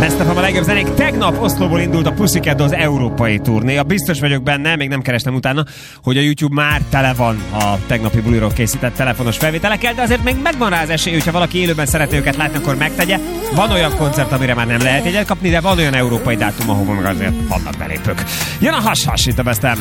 Best of a legjobb zenék. Tegnap Oszlóból indult a Pussycat Dolls európai turnéja. Biztos vagyok benne, még nem kerestem utána, hogy a YouTube már tele van a tegnapi buliról készített telefonos felvételekkel, de azért még megvan rá az esély, hogyha valaki élőben szeretné őket látni, akkor megtegye. Van olyan koncert, amire már nem lehet jegyet kapni, de van olyan európai dátum, ahova meg azért vannak belépők. Jön a has-has itt a Best of.